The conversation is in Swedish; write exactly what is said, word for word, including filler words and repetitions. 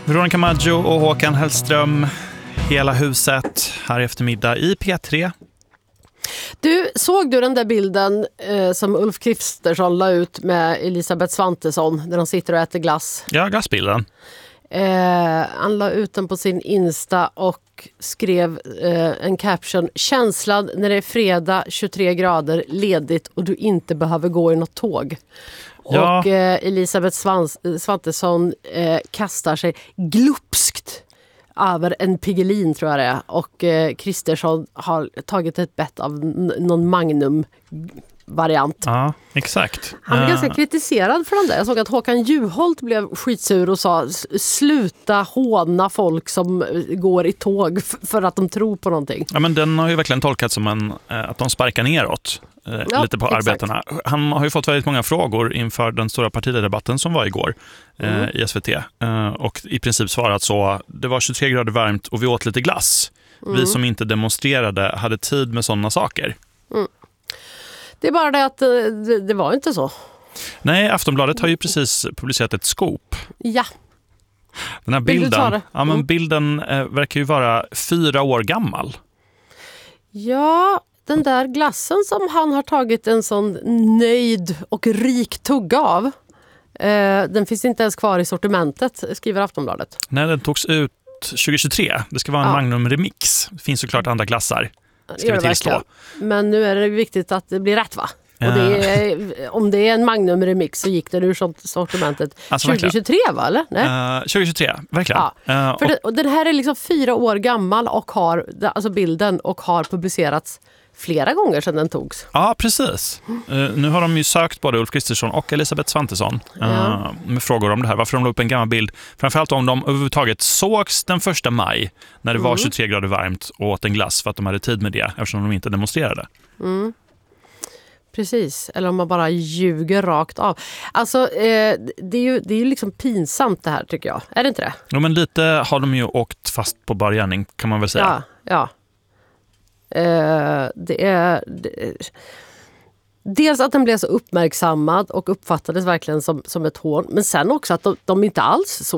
Veronica Maggio och Håkan Hellström, hela huset här i eftermiddag i P tre. Du, såg du den där bilden eh, som Ulf Kristersson la ut med Elisabeth Svantesson när de sitter och äter glass? Ja, glassbilden. Eh, han la ut den på sin Insta och skrev eh, en caption: känslan när det är fredag, tjugotre grader, ledigt och du inte behöver gå i något tåg. Ja. Och eh, Elisabeth Svans- Svantesson eh, kastar sig glupskt över en Piggelin, tror jag det är. Och eh, Kristersson har tagit ett bett av n- någon Magnum-variant. Ja, exakt. Han blev uh, ganska kritiserad för den där. Jag såg att Håkan Juholt blev skitsur och sa: sluta håna folk som går i tåg f- för att de tror på någonting. Ja, men den har ju verkligen tolkats som en, eh, att de sparkar neråt eh, Ja, lite på exakt. arbetarna. Han har ju fått väldigt många frågor inför den stora partiledardebatten som var igår eh, Mm. i S V T. Eh, och i princip svarat så: det var tjugotre grader varmt och vi åt lite glass. Mm. Vi som inte demonstrerade hade tid med sådana saker. Mm. Det är bara det att det, det var inte så. Nej, Aftonbladet har ju precis publicerat ett scoop. Ja. Den här Vill du ta bilden, det? ja, men Mm. bilden eh, verkar ju vara fyra år gammal. Ja, den där glassen som han har tagit en sån nöjd och rik tugga av, eh, den finns inte ens kvar i sortimentet, skriver Aftonbladet. Nej, den togs ut tjugohundratjugotre. Det ska vara en Ja. Magnum Remix. Det finns såklart andra glassar. Ska Gör vi det tillstå. verkligen. Men nu är det viktigt att det blir rätt, va? Ja. Och det är, om det är en Magnum Remix så gick den ur sort- sortimentet Alltså, verkligen. tjugohundratjugotre, va? Eller? Nej? Uh, tjugohundratjugotre, verkligen. Ja, Eh, För och, det, och den här är liksom fyra år gammal och har, alltså bilden, och har publicerats flera gånger sedan den togs. ja, precis. Eh, nu har de ju sökt både Ulf Kristersson och Elisabeth Svantesson eh, Ja. med frågor om det här. Varför de la upp en gammal bild. Framförallt om de överhuvudtaget sågs den första maj när det var Mm. tjugotre grader varmt och åt en glass för att de hade tid med det eftersom de inte demonstrerade. Mm. Precis, eller om man bara ljuger rakt av. Alltså, eh, det är ju, det är ju liksom pinsamt det här, tycker jag. Är det inte det? Ja, men lite har de ju åkt fast på bar gärning, kan man väl säga. Ja, ja. Eh, det är... Det, dels att den blev så uppmärksammad och uppfattades verkligen som, som ett hån. Men sen också att de, de inte alls så